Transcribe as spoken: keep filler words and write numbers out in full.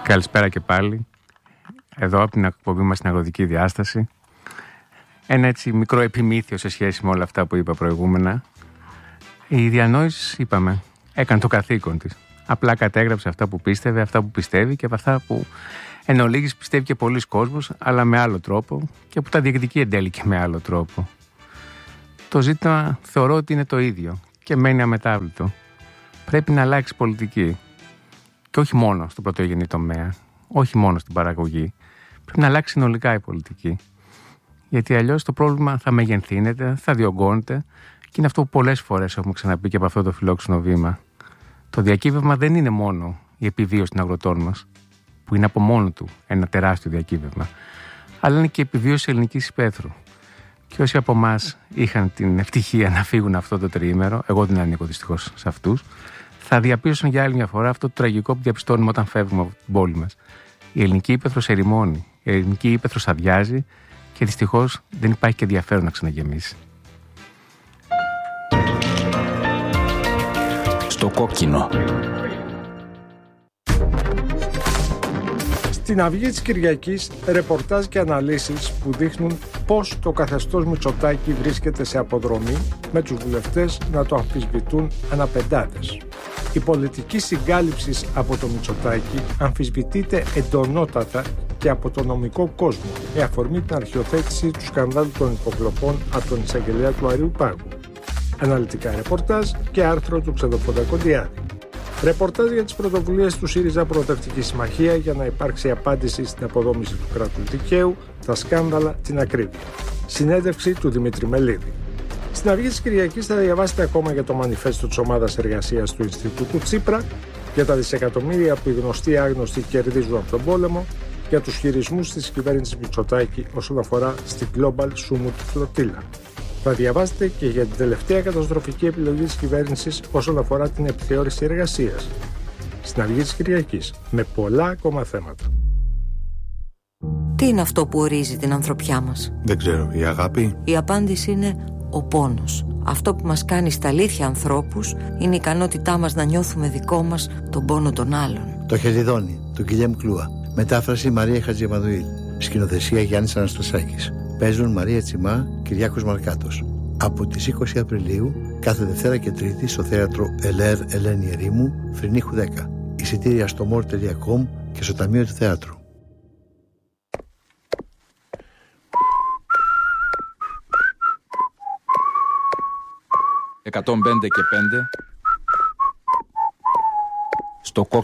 Καλησπέρα και πάλι. Εδώ από την εκπομπή μας στην Αγροτική Διάσταση. Ένα έτσι μικρό επιμήθειο σε σχέση με όλα αυτά που είπα προηγούμενα. Η διανόηση, είπαμε, έκανε το καθήκον της. Απλά κατέγραψε αυτά που πίστευε, αυτά που πιστεύει και από αυτά που εν ολίγης πιστεύει και πολλοί κόσμος, αλλά με άλλο τρόπο και που τα διεκδικεί εν τέλει και με άλλο τρόπο. Το ζήτημα θεωρώ ότι είναι το ίδιο και μένει αμετάβλητο. Πρέπει να αλλάξει πολιτική. Και όχι μόνο στο πρωτογενή τομέα, όχι μόνο στην παραγωγή. Πρέπει να αλλάξει συνολικά η πολιτική. Γιατί αλλιώς το πρόβλημα θα μεγενθύνεται, θα διωγγώνεται και είναι αυτό που πολλές φορές έχουμε ξαναπεί και από αυτό το φιλόξενο βήμα. Το διακύβευμα δεν είναι μόνο η επιβίωση των αγροτών μας, που είναι από μόνο του ένα τεράστιο διακύβευμα, αλλά είναι και η επιβίωση ελληνικής υπαίθρου. Και όσοι από εμάς είχαν την ευτυχία να φύγουν αυτό το τριήμερο, εγώ δεν ανήκω δυστυχώς σε αυτούς, θα διαπίστωσαν για άλλη μια φορά αυτό το τραγικό που διαπιστώνουμε όταν φεύγουμε από την πόλη μας. Η ελληνική ύπαιθρος ερημώνει, η ελληνική ύπαιθρος αδειάζει και δυστυχώς δεν υπάρχει και ενδιαφέρον να ξαναγεμίσει. Στο κόκκινο. Στην Αυγή της Κυριακής, ρεπορτάζ και αναλύσεις που δείχνουν πώς το καθεστώς Μητσοτάκη βρίσκεται σε αποδρομή, με τους βουλευτές να το αμφισβητούν αναπεντάδες. Η πολιτική συγκάλυψη από το Μητσοτάκη αμφισβητείται εντονότατα και από το νομικό κόσμο, με αφορμή την αρχιοθέτηση του σκανδάλου των υποκλοπών από τον εισαγγελέα του Αριού Πάγου. Αναλυτικά ρεπορτάζ και άρθρο του Ξεδοφόντα Κοντιάδη. Ρεπορτάζ για τις πρωτοβουλίες του ΣΥΡΙΖΑ Προοδευτική Συμμαχία για να υπάρξει απάντηση στην αποδόμηση του κράτους δικαίου, τα σκάνδαλα, την ακρίβεια. Συνέντευξη του Δημήτρη Μελίδη. Στην Αυγή της Κυριακής θα διαβάσετε ακόμα για το μανιφέστο της ομάδας εργασίας του Ινστιτούτου Τσίπρα, για τα δισεκατομμύρια που οι γνωστοί άγνωστοι κερδίζουν από τον πόλεμο, για τους χειρισμούς της κυβέρνησης Μητσοτάκη όσον αφορά στην Global Sumut Flotilla. Θα διαβάσετε και για την τελευταία καταστροφική επιλογή της κυβέρνησης όσον αφορά την επιθεώρηση εργασίας. Στην Αυγή της Κυριακής, με πολλά ακόμα θέματα. Τι είναι αυτό που ορίζει την ανθρωπιά μας? Δεν ξέρω, η αγάπη. Η απάντηση είναι ο πόνος. Αυτό που μας κάνει στα αλήθεια ανθρώπους είναι η ικανότητά μας να νιώθουμε δικό μας τον πόνο των άλλων. Το Χελιδόνι, του Γκυλιέμ Κλούα. Μετάφραση Μαρία Χατζημανουήλ. Σκηνοθεσία Γιάννης Αναστασάκης. Παίζουν Μαρία Τσιμά, Κυριάκος Μαρκάτος. Από τις είκοσι Απριλίου, κάθε Δευτέρα και Τρίτη στο θέατρο Ελέρ Ελένη Ερήμου, Φρυνίχου δέκα. Εισιτήρια στο μορ τελεία κομ και στο Ταμείο του Θεάτρου. εκατόν πέντε και πέντε στο κόκκινο.